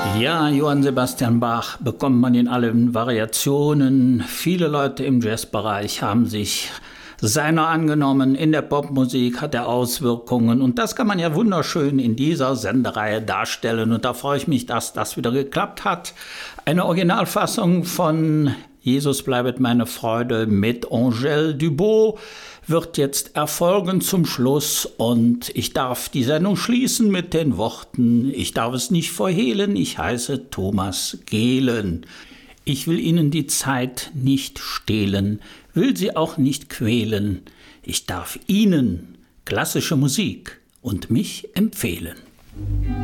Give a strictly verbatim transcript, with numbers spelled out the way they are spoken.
Ja, Johann Sebastian Bach bekommt man in allen Variationen. Viele Leute im Jazzbereich haben sich seiner angenommen. In der Popmusik hat er Auswirkungen. Und das kann man ja wunderschön in dieser Sendereihe darstellen. Und da freue ich mich, dass das wieder geklappt hat. Eine Originalfassung von Jesus bleibet meine Freude mit Angèle Dubot wird jetzt erfolgen zum Schluss, und ich darf die Sendung schließen mit den Worten: Ich darf es nicht verhehlen, ich heiße Thomas Gehlen. Ich will Ihnen die Zeit nicht stehlen, will sie auch nicht quälen. Ich darf Ihnen klassische Musik und mich empfehlen.